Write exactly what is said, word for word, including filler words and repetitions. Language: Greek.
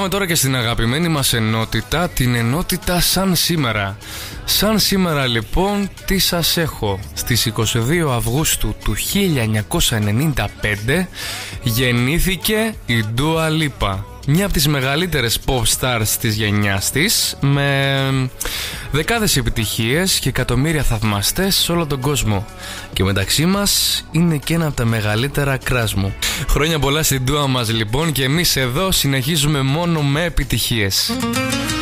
Πάμε τώρα και στην αγαπημένη μας ενότητα, την ενότητα Σαν Σήμερα. Σαν σήμερα λοιπόν, τι σας έχω. Στις είκοσι δύο Αυγούστου του χίλια εννιακόσια ενενήντα πέντε γεννήθηκε η Dua Lipa, μια από τις μεγαλύτερες pop stars της γενιάς της, με δεκάδες επιτυχίες και εκατομμύρια θαυμαστές σε όλο τον κόσμο. Και μεταξύ μας είναι και ένα από τα μεγαλύτερα crush μου. Χρόνια πολλά στην Dua μας λοιπόν, και εμείς εδώ συνεχίζουμε μόνο με επιτυχίες.